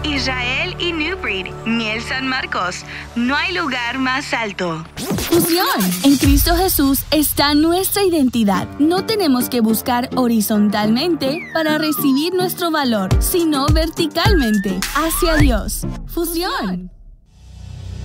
Israel y New Breed, Miel San Marcos. No hay lugar más alto. Fusión. En Cristo Jesús está nuestra identidad. No tenemos que buscar horizontalmente para recibir nuestro valor, sino verticalmente, hacia Dios. Fusión.